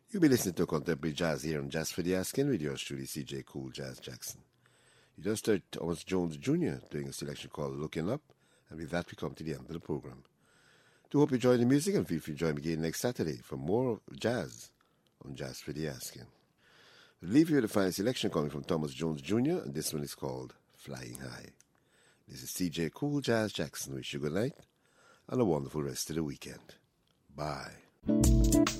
You'll be listening to contemporary jazz here on Jazz for the Asking with yours truly, CJ Cool Jazz Jackson. You just heard Thomas Jones Jr. doing a selection called Looking Up, and with that we come to the end of the program. Do hope you enjoy the music and feel free to join me again next Saturday for more jazz on Jazz for the Asking. We'll leave you with a fine selection coming from Thomas Jones Jr., and this one is called Flying High. This is CJ Cool Jazz Jackson. Wish you good night and a wonderful rest of the weekend. Bye.